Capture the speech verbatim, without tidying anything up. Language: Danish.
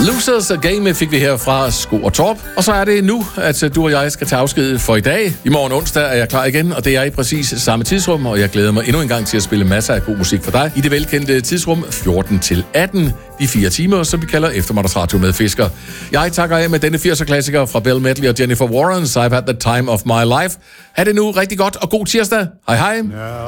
Losers Game fik vi her fra Sko og Torp. Og så er det nu, at du og jeg skal tage afsked for i dag. I morgen onsdag er jeg klar igen, og det er i præcis samme tidsrum, og jeg glæder mig endnu en gang til at spille masser af god musik for dig i det velkendte tidsrum fjorten til atten. De fire timer, som vi kalder eftermiddagsradio med Fisker. Jeg takker af med denne firser-klassiker fra Bill Medley og Jennifer Warren, I've Had the Time of My Life. Ha' det nu rigtig godt, og god tirsdag. Hej hej.